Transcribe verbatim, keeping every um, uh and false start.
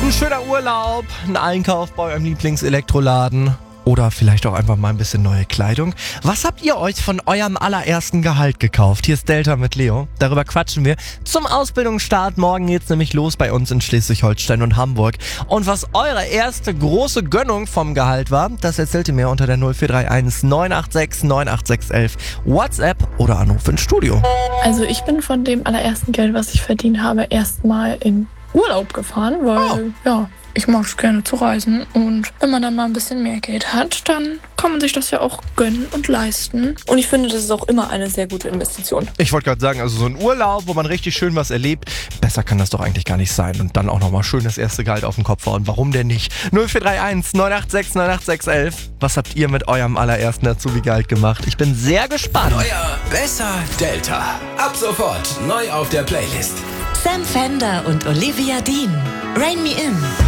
Ein schöner Urlaub, ein Einkauf bei eurem Lieblingselektroladen oder vielleicht auch einfach mal ein bisschen neue Kleidung. Was habt ihr euch von eurem allerersten Gehalt gekauft? Hier ist Delta mit Leo. Darüber quatschen wir zum Ausbildungsstart. Morgen geht's nämlich los bei uns in Schleswig-Holstein und Hamburg. Und was eure erste große Gönnung vom Gehalt war, das erzählt ihr mir unter der null vier drei eins neun acht sechs neun acht sechs eins eins, WhatsApp oder Anruf ins Studio. Also ich bin von dem allerersten Geld, was ich verdient habe, erstmal in Urlaub gefahren, weil, oh. ja, ich mag es gerne zu reisen und wenn man dann mal ein bisschen mehr Geld hat, dann kann man sich das ja auch gönnen und leisten. Und ich finde, das ist auch immer eine sehr gute Investition. Ich wollte gerade sagen, also so ein Urlaub, wo man richtig schön was erlebt, besser kann das doch eigentlich gar nicht sein. Und dann auch nochmal schön das erste Gehalt auf den Kopf hauen. Warum denn nicht? null vier drei eins neun acht sechs neun acht sechs eins eins. Was habt ihr mit eurem allerersten Azubi-Gehalt gemacht? Ich bin sehr gespannt. Neuer Besser Delta. Ab sofort neu auf der Playlist. Sam Fender und Olivia Dean. Rain Me In.